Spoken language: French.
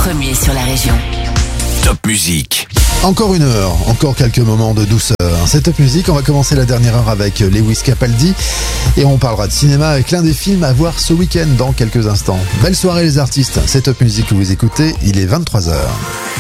premier sur la région. Top Musique. Encore une heure, encore quelques moments de douceur. C'est Top Musique, on va commencer la dernière heure avec Lewis Capaldi et on parlera de cinéma avec l'un des films à voir ce week-end dans quelques instants. Belle soirée les artistes, c'est Top Musique que vous écoutez, il est 23h.